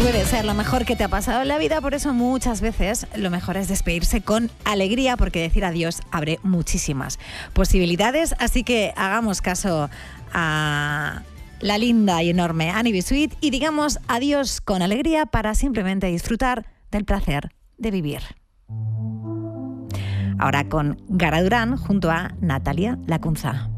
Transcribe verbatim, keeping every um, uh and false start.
Puede ser lo mejor que te ha pasado en la vida, por eso muchas veces lo mejor es despedirse con alegría, porque decir adiós abre muchísimas posibilidades. Así que hagamos caso a la linda y enorme Annie B. Sweet y digamos adiós con alegría para simplemente disfrutar del placer de vivir. Ahora con Gara Durán junto a Natalia Lacunza.